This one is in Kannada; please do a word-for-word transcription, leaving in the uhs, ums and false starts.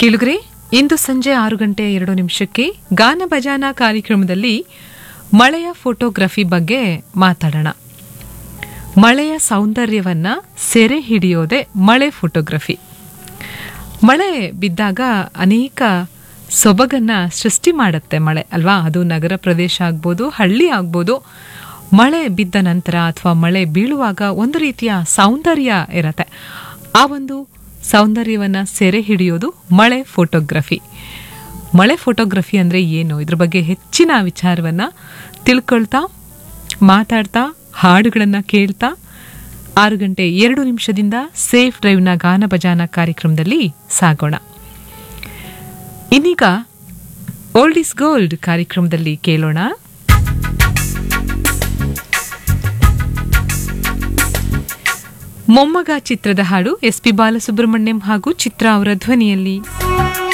ಕೇಳುಗರೆ, ಇಂದು ಸಂಜೆ ಆರು ಗಂಟೆ ಎರಡು ನಿಮಿಷಕ್ಕೆ ಗಾನ ಭಜಾನ ಕಾರ್ಯಕ್ರಮದಲ್ಲಿ ಮಳೆಯ ಫೋಟೋಗ್ರಫಿ ಬಗ್ಗೆ ಮಾತಾಡೋಣ. ಮಳೆಯ ಸೌಂದರ್ಯವನ್ನ ಸೆರೆ ಹಿಡಿಯೋದೇ ಮಳೆ ಫೋಟೋಗ್ರಫಿ. ಮಳೆ ಬಿದ್ದಾಗ ಅನೇಕ ಸೊಬಗನ್ನ ಸೃಷ್ಟಿ ಮಾಡುತ್ತೆ ಮಳೆ ಅಲ್ವಾ. ಅದು ನಗರ ಪ್ರದೇಶ ಆಗ್ಬೋದು, ಹಳ್ಳಿ ಆಗ್ಬೋದು. ಮಳೆ ಬಿದ್ದ ನಂತರ ಅಥವಾ ಮಳೆ ಬೀಳುವಾಗ ಒಂದು ರೀತಿಯ ಸೌಂದರ್ಯ ಇರತ್ತೆ. ಆ ಒಂದು ಸೌಂದರ್ಯವನ್ನ ಸೆರೆ ಹಿಡಿಯೋದು ಮಳೆ ಫೋಟೋಗ್ರಫಿ. ಮಳೆ ಫೋಟೋಗ್ರಫಿ ಅಂದ್ರೆ ಏನು, ಇದ್ರ ಬಗ್ಗೆ ಹೆಚ್ಚಿನ ವಿಚಾರವನ್ನ ತಿಳ್ಕೊಳ್ತಾ ಮಾತಾಡ್ತಾ ಹಾಡುಗಳನ್ನ ಕೇಳ್ತಾ ಆರು ಗಂಟೆ ಎರಡು ನಿಮಿಷದಿಂದ ಸೇಫ್ ಡ್ರೈವ್ನ ಗಾನ ಭಜಾನ ಕಾರ್ಯಕ್ರಮದಲ್ಲಿ ಸಾಗೋಣ. ಇನ್ನೀಗ ಓಲ್ಡ್ ಇಸ್ ಗೋಲ್ಡ್ ಕಾರ್ಯಕ್ರಮದಲ್ಲಿ ಕೇಳೋಣ. ಮೊಮ್ಮಗ ಚಿತ್ರದ ಹಾಡು ಎಸ್ ಪಿ ಬಾಲಸುಬ್ರಹ್ಮಣ್ಯಂ ಹಾಗೂ ಚಿತ್ರ ಅವರ ಧ್ವನಿಯಲ್ಲಿ.